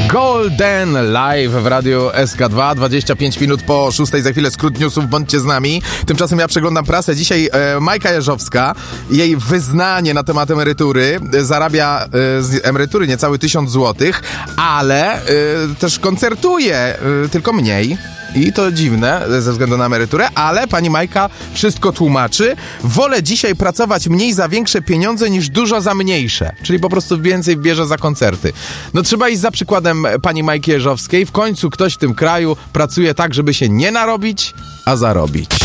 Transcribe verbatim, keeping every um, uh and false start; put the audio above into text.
Golden live w radiu S K dwa, dwadzieścia pięć minut po szóstej, za chwilę skrót newsów, bądźcie z nami. Tymczasem ja przeglądam prasę. Dzisiaj e, Majka Jeżowska, jej wyznanie na temat emerytury, e, zarabia e, z emerytury niecały tysiąc złotych, ale e, też koncertuje, e, tylko mniej. I to dziwne ze względu na emeryturę, ale pani Majka wszystko tłumaczy. Wolę dzisiaj pracować mniej za większe pieniądze niż dużo za mniejsze. Czyli po prostu więcej bierze za koncerty. No trzeba iść za przykładem pani Majki Jeżowskiej. W końcu ktoś w tym kraju pracuje tak, żeby się nie narobić, a zarobić.